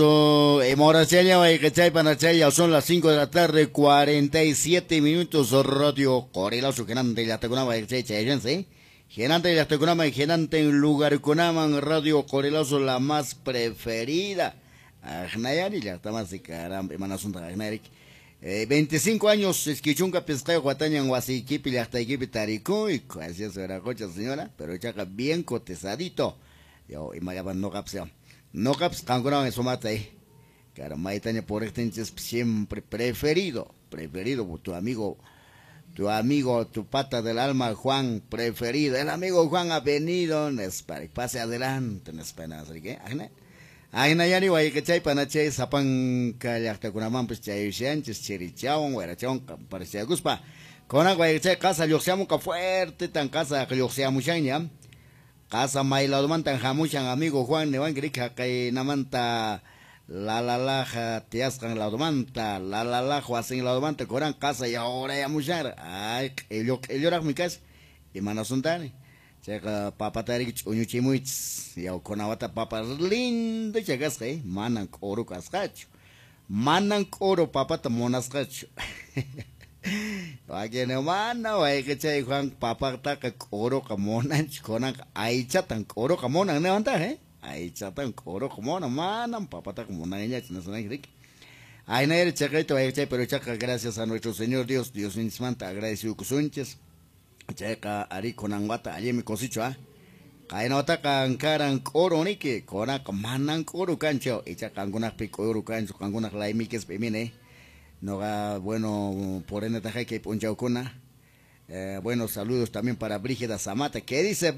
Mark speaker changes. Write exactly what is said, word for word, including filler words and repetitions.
Speaker 1: Moracella, Guayquechay, Panachaya, son las cinco de la tarde, cuarenta y siete minutos, Radio Corelazo, Genante, la Tecunama, Chayense, Genante, la Tecunama, y Genante, en lugar Cunaman, Radio Corelazo, la más preferida. Agnayari, la Tamas de Caramba, Manasunta, Agnarik. veinticinco años, Esquichunca, Pescayo, Guatañan, Guasiquipi, hasta Equipi Tarico, y así es la cocha, señora, pero chaca bien cotezadito. Yo, y Mayaban no capción. No caps, Cancún en su mate. Caramaitaña por extensión siempre preferido, preferido por tu amigo, tu amigo, tu pata del alma, Juan, preferido. El amigo Juan ha venido, Nespari, pase adelante, Nespana, así que, Agna. Agna yani, guay, que chay, panache, zapan, calacta, con amam, pues chay, chanches, chirichaun, guarachón, parecía guspa. Con agua, que chay, casa, yo seamos que fuerte, tan casa, que yo seamos ya. Casa may la domanta jamuchan amigo Juan Nevan Grika kay namanta la la la ja tiascan la domanta la la la juasin la domanta coran casa y ahora ya muchar ay ello ello era mi casa y manasuntani checa papa tarik uñuchimuits y conawata papa lindo chegas que manan oro cascacho manan oro papa tamonas cacho Wagi ne mana wai ke chay Juan papa ta ka oro kamonan konan aicha tan oro kamonan ne anta he aicha tan oro kamonan manan papa ta kamonan nya china sana grik ay na ere chakaito wai chay pero chaka gracias a nuestro Señor Dios Dios insmanta agradecido kusunches chaka ari konan wata aye mi kosicho ah kay na wata kan karan oro ni ke konan kamanan oro kancho icha kangunak pi oro kancho kangunak laimi kes pemine no va bueno por ende taja que ponchaucuna eh, buenos saludos también para Brígida Zamata que dice